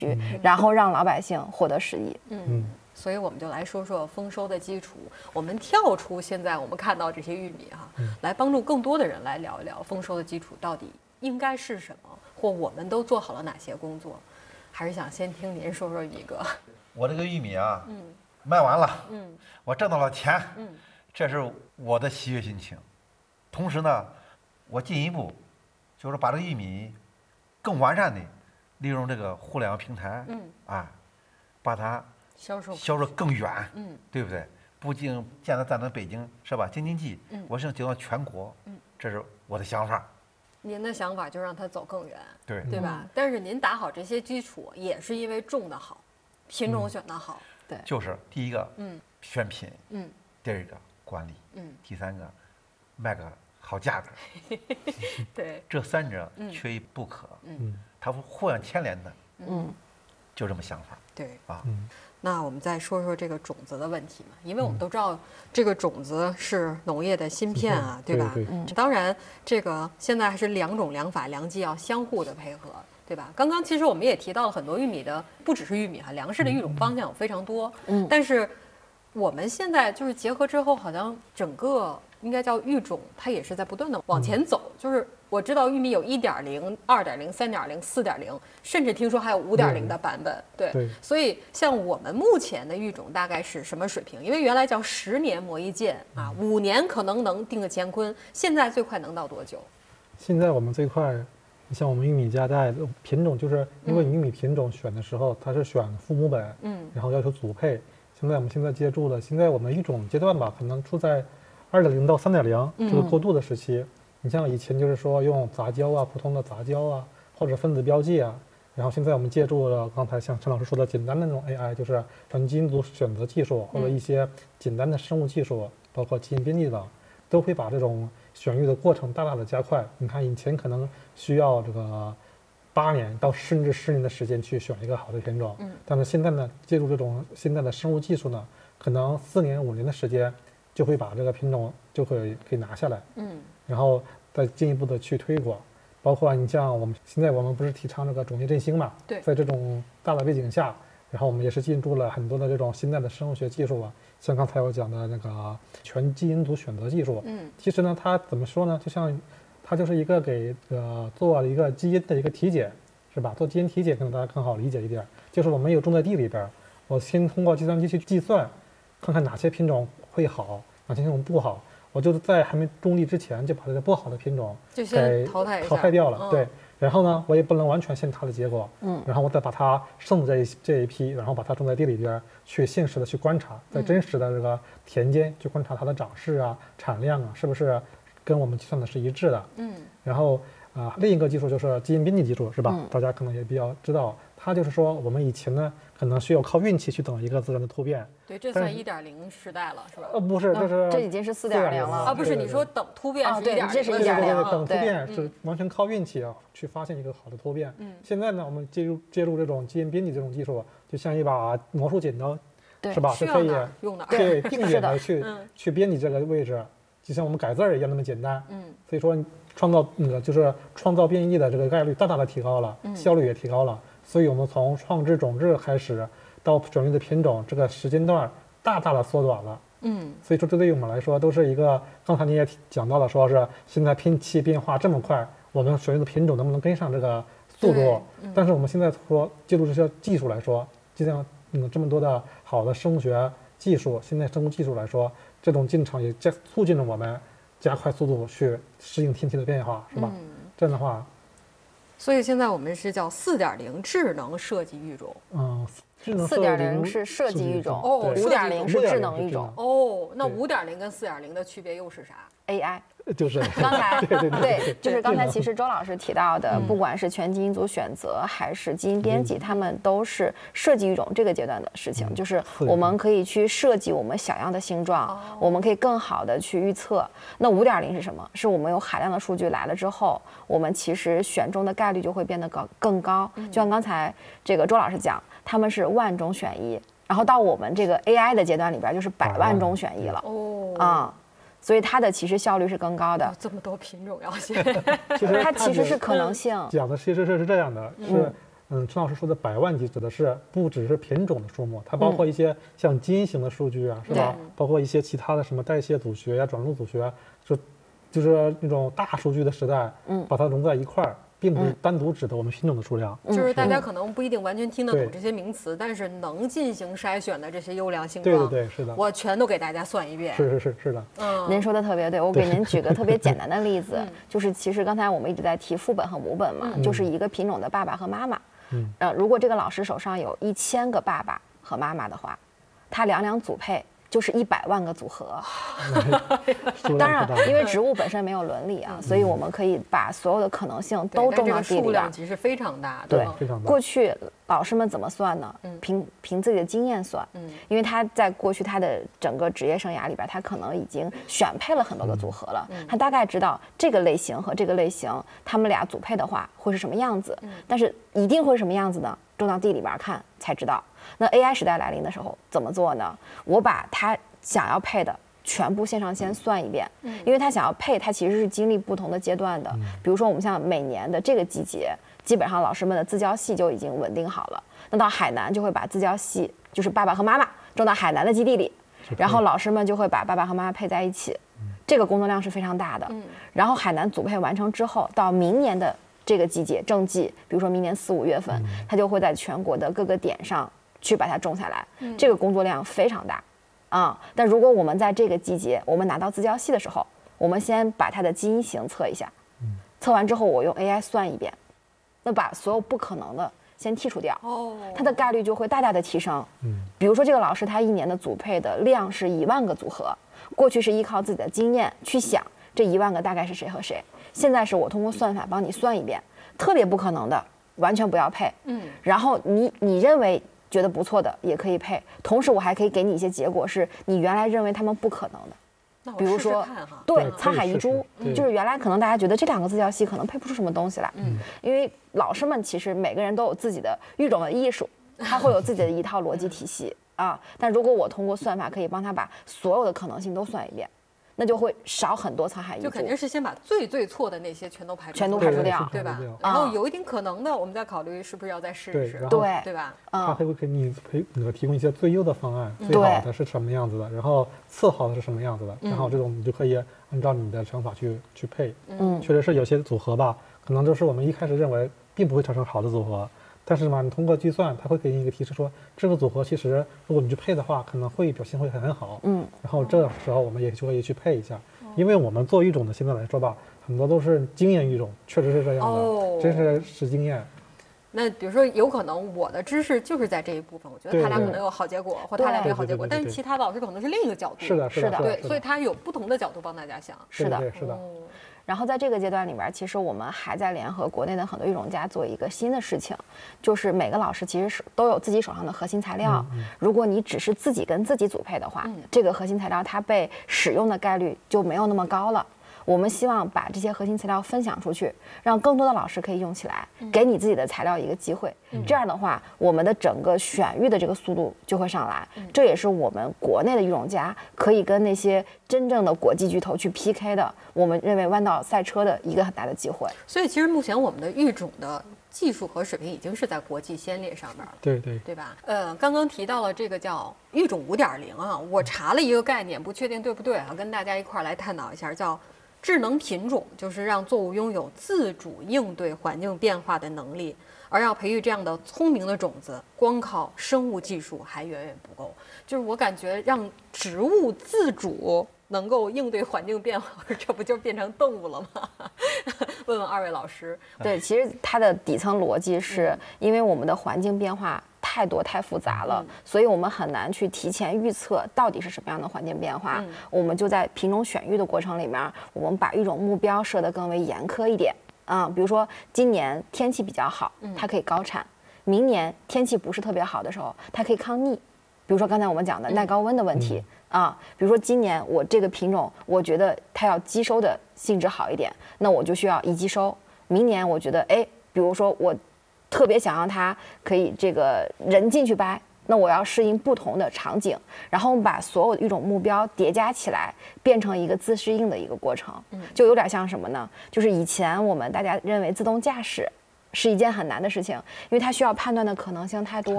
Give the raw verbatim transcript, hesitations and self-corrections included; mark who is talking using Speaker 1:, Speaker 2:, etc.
Speaker 1: 嗯、然后让老百姓获得实益。
Speaker 2: 嗯，所以我们就来说说丰收的基础。我们跳出现在我们看到这些玉米哈、啊，嗯、来帮助更多的人来聊一聊丰收的基础到底应该是什么，或我们都做好了哪些工作。还是想先听您说说宇哥。
Speaker 3: 我这个玉米啊，嗯，卖完了，嗯，我挣到了钱，嗯，这是我的喜悦心情。同时呢，我进一步就是把这个玉米更完善的利用这个互联网平台，嗯，啊，把它
Speaker 2: 销售
Speaker 3: 销售更远，嗯，对不对？不仅现在在咱北京是吧？京津冀，嗯，我想走到全国，嗯，这是我的想法。
Speaker 2: 您的想法就让它走更远，
Speaker 3: 对
Speaker 2: 对吧？嗯、但是您打好这些基础，也是因为种的好，品种选的好，
Speaker 3: 嗯、对，就是第一个，嗯，选品，嗯，第二个管理，嗯，第三个卖个好价格，
Speaker 2: 对，
Speaker 3: 这三者缺一不可，嗯，它互相牵连的，嗯，就这么想法，
Speaker 2: 对
Speaker 3: 啊，
Speaker 2: 嗯。那我们再说说这个种子的问题嘛，因为我们都知道这个种子是农业的芯片啊，
Speaker 4: 嗯、
Speaker 2: 对吧？
Speaker 4: 对对
Speaker 2: 嗯，当然，这个现在还是两种良法良机要相互的配合，对吧？刚刚其实我们也提到了很多玉米的，不只是玉米哈，粮食的育种方向有非常多。嗯，但是我们现在就是结合之后，好像整个应该叫育种，它也是在不断的往前走，嗯、就是。我知道玉米有一点零、二点零、三点零、四点零，甚至听说还有五点零的版本。对，
Speaker 4: 对，
Speaker 2: 所以像我们目前的育种大概是什么水平？因为原来叫十年磨一剑啊，五年可能能定个乾坤，现在最快能到多久？
Speaker 4: 现在我们最快，你像我们玉米加代品种，就是因为玉米品种选的时候，它是选父母本，嗯，然后要求组配。现在我们现在接触的，现在我们育种阶段吧，可能处在二点零到三点零这个过渡的时期。嗯你像以前就是说用杂交啊，普通的杂交啊，或者分子标记啊，然后现在我们借助了刚才像陈老师说的简单的那种 A I， 就是全基因组选择技术或者一些简单的生物技术，包括基因编辑等，都会把这种选育的过程大大的加快。你看以前可能需要这个八年到甚至十年的时间去选一个好的品种，嗯，但是现在呢，借助这种现在的生物技术呢，可能四年五年的时间就会把这个品种就会可以拿下来，嗯。然后再进一步的去推广，包括你像我们现在我们不是提倡这个种业振兴嘛？
Speaker 2: 对，
Speaker 4: 在这种大的背景下，然后我们也是进驻了很多的这种现在的生物学技术啊，像刚才我讲的那个全基因组选择技术，嗯，其实呢，它怎么说呢？就像它就是一个给呃做一个基因的一个体检，是吧？做基因体检可能大家更好理解一点，就是我们有种在地里边，我先通过计算机去计算，看看哪些品种会好，哪些品种不好。我就在还没种地之前就把这个不好的品种
Speaker 2: 给淘汰
Speaker 4: 淘汰掉了，嗯、对。然后呢，我也不能完全信它的结果，嗯。然后我再把它剩的这一这一批，然后把它种在地里边，去现实的去观察，在真实的这个田间去观察它的长势啊、产量啊，是不是跟我们计算的是一致的，嗯。然后啊、呃，另一个技术就是基因编辑技术，是吧？嗯、大家可能也比较知道，它就是说我们以前呢可能需要靠运气去等一个自然的突变。
Speaker 2: 对，这算一点零时代了，是吧？
Speaker 4: 呃，不是，这是、
Speaker 1: 嗯、这已经是四点零了
Speaker 2: 啊！不是，你说等突变是一点零，
Speaker 1: 这是一点零，
Speaker 4: 等突变是完全靠运气啊，去发现一个好的突变。嗯，现在呢，我们介入介入这种基因编辑这种技术，就像一把魔术剪刀，是吧？是可以
Speaker 2: 用的，
Speaker 4: 对，定点的去去编辑这个位置，就像我们改字儿一样那么简单。嗯，所以说创造那个就是创造变异的这个概率大大的提高了，效率也提高了。所以我们从创制种质开始到转育的品种，这个时间段大大的缩短了。嗯，所以说这对于我们来说都是一个，刚才你也讲到了，说是现在天气变化这么快，我们选育的品种能不能跟上这个速度？嗯、但是我们现在说借助这些技术来说，就像嗯这么多的好的生物学技术，现在生物技术来说，这种进程也加促进了我们加快速度去适应天气的变化，是吧？嗯、这样的话。
Speaker 2: 所以现在我们是叫四点零智能设计育种。
Speaker 4: 嗯，
Speaker 1: 四点零是设计育种，
Speaker 2: 哦，
Speaker 1: 五点零是智能育种。
Speaker 2: 哦，那五点零跟四点零的区别又是啥
Speaker 1: ？A I。
Speaker 4: 就是
Speaker 1: 刚才
Speaker 4: 对对 对,
Speaker 1: 对，就是刚才其实周老师提到的，不管是全基因组选择还是基因编辑，他们都是设计育种这个阶段的事情。就是我们可以去设计我们想要的形状，我们可以更好的去预测。那五点零是什么？是我们有海量的数据来了之后，我们其实选中的概率就会变得高更高。就像刚才这个周老师讲，他们是万中选一，然后到我们这个 A I 的阶段里边，就是百万中选一了。哦，啊。所以它的其实效率是更高的。
Speaker 2: 这么多品种要选，
Speaker 4: 其实
Speaker 1: 它其实是可能性。
Speaker 4: 讲的其实是是这样的，是嗯，陈老师说的百万级指的是不只是品种的数目，它包括一些像基因型的数据啊，是吧？包括一些其他的什么代谢组学呀、转录组学，就就是那种大数据的时代，嗯，把它融在一块儿。并不是单独指的我们品种的数量，
Speaker 2: 就是大家可能不一定完全听得懂这些名词，但是能进行筛选的这些优良性状，
Speaker 4: 对对对，是的，
Speaker 2: 我全都给大家算一遍。
Speaker 4: 是是是是的，
Speaker 1: 嗯，您说的特别对，我给您举个特别简单的例子，就是其实刚才我们一直在提父本和母本嘛，就是一个品种的爸爸和妈妈，嗯，呃，如果这个老师手上有一千个爸爸和妈妈的话，他两两组配。就是一百万个组合，当然，因为植物本身没有伦理啊，所以我们可以把所有的可能性都种到地里边。
Speaker 2: 数量其实非常大，
Speaker 1: 对，
Speaker 4: 非常大。
Speaker 1: 过去老师们怎么算呢？凭凭自己的经验算，因为他在过去他的整个职业生涯里边，他可能已经选配了很多个组合了，他大概知道这个类型和这个类型，他们俩组配的话会是什么样子，但是一定会什么样子呢？种到地里边看才知道。那 A I 时代来临的时候怎么做呢？我把它想要配的全部线上先算一遍，因为它想要配，它其实是经历不同的阶段的。比如说我们像每年的这个季节，基本上老师们的自交系就已经稳定好了。那到海南就会把自交系，就是爸爸和妈妈种到海南的基地里，然后老师们就会把爸爸和妈妈配在一起，这个工作量是非常大的。然后海南组配完成之后，到明年的这个季节正季，比如说明年四五月份，它就会在全国的各个点上去把它种下来，这个工作量非常大啊、嗯。但如果我们在这个季节，我们拿到自交系的时候，我们先把它的基因型测一下，测完之后我用 A I 算一遍，那把所有不可能的先剔除掉，它的概率就会大大的提升。比如说这个老师他一年的组配的量是一万个组合，过去是依靠自己的经验去想这一万个大概是谁和谁，现在是我通过算法帮你算一遍，特别不可能的完全不要配，嗯，然后你你认为觉得不错的也可以配，同时我还可以给你一些结果是你原来认为他们不可能的。
Speaker 2: 那我
Speaker 1: 比如说，
Speaker 2: 试试看哈
Speaker 1: 对
Speaker 4: 对
Speaker 1: 沧海遗珠，
Speaker 4: 对
Speaker 1: 就是原来可能大家觉得这两个自交系可能配不出什么东西来，嗯，因为老师们其实每个人都有自己的育种的艺术，他会有自己的一套逻辑体系啊。但如果我通过算法可以帮他把所有的可能性都算一遍，那就会少很多沧海遗珠。
Speaker 2: 就肯定是先把最最错的那些全都排除，
Speaker 1: 全都排除掉，
Speaker 2: 对吧？
Speaker 4: 对对
Speaker 2: 然后有一定可能的，我们再考虑是不是要再试一试，
Speaker 4: 对然后
Speaker 1: 对
Speaker 2: 对吧？
Speaker 4: 它还会给你陪那个提供一些最优的方案，最好的是什么样子的，然后次好的是什么样子的，然后这种你就可以按照你的想法去去配。
Speaker 1: 嗯，
Speaker 4: 确实是有些组合吧，可能就是我们一开始认为并不会产生好的组合，但是嘛，你通过计算，它会给你一个提示说，这个组合其实如果你去配的话，可能会表现会很好。嗯，然后这时候我们也就可以去配一下，因为我们做育种的现在来说吧，很多都是经验育种，确实是这样的，
Speaker 2: 哦
Speaker 4: 真是是经验。
Speaker 2: 那比如说，有可能我的知识就是在这一部分，我觉得他俩可能有好结果，或他俩没有好结果，但是其他的老师可能是另一个角度。
Speaker 4: 是的，是的，
Speaker 2: 对，所以他有不同的角度帮大家想。
Speaker 1: 是的，
Speaker 4: 是的。
Speaker 1: 然后在这个阶段里面，其实我们还在联合国内的很多育种家做一个新的事情，就是每个老师其实是都有自己手上的核心材料。嗯嗯、如果你只是自己跟自己组配的话，嗯、这个核心材料它被使用的概率就没有那么高了。我们希望把这些核心材料分享出去，让更多的老师可以用起来，给你自己的材料一个机会。嗯、这样的话，我们的整个选育的这个速度就会上来。嗯、这也是我们国内的育种家可以跟那些真正的国际巨头去 P K 的，我们认为弯道赛车的一个很大的机会。
Speaker 2: 所以，其实目前我们的育种的技术和水平已经是在国际先烈上面了，
Speaker 4: 对对
Speaker 2: 对吧？呃，刚刚提到了这个叫育种五点零啊，我查了一个概念，不确定对不对啊，跟大家一块儿来探讨一下，叫智能品种，就是让作物拥有自主应对环境变化的能力。而要培育这样的聪明的种子，光靠生物技术还远远不够。就是我感觉让植物自主能够应对环境变化，这不就变成动物了吗？问问二位老师。
Speaker 1: 对，其实它的底层逻辑是因为我们的环境变化太多太复杂了，嗯、所以我们很难去提前预测到底是什么样的环境变化。嗯、我们就在品种选育的过程里面，我们把育种目标设得更为严苛一点。啊、嗯，比如说今年天气比较好，它可以高产；明年天气不是特别好的时候，它可以抗逆。比如说刚才我们讲的耐高温的问题、嗯、啊，比如说今年我这个品种，我觉得它要积收的性质好一点，那我就需要一积收。明年我觉得，哎，比如说我特别想让它可以这个人进去掰，那我要适应不同的场景，然后我们把所有的育种目标叠加起来，变成一个自适应的一个过程，就有点像什么呢？就是以前我们大家认为自动驾驶是一件很难的事情，因为它需要判断的可能性太多